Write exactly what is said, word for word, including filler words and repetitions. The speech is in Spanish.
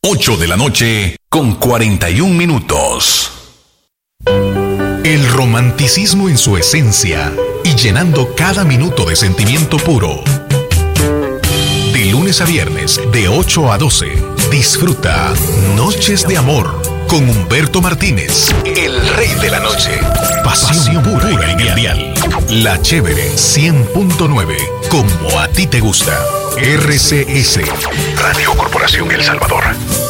ocho de la noche con cuarenta y un minutos. El romanticismo en su esencia y llenando cada minuto de sentimiento puro. De lunes a viernes, de ocho a doce, disfruta Noches de Amor con Humberto Martínez, el rey de la noche. Pasión, Pasión pura, pura y mundial. La Chévere cien punto nueve, como a ti te gusta. R C S, Radio Corporación El Salvador.